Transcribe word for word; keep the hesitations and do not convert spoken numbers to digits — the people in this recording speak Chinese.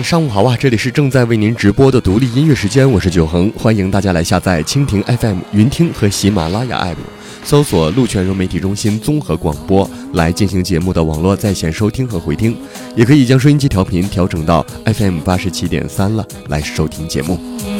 上午好啊！这里是正在为您直播的独立音乐时间，我是九恒，欢迎大家来下载蜻蜓 F M、云听和喜马拉雅 App， 搜索鹿泉融媒体中心综合广播来进行节目的网络在线收听和回听，也可以将收音机调频调整到 F M 八十七点三了，来收听节目。